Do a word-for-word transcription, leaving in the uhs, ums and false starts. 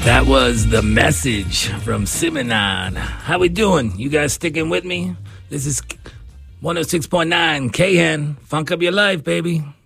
That was The Message from Simonon. How we doing? You guys sticking with me? This is one oh six point nine K N. Funk up your life, baby.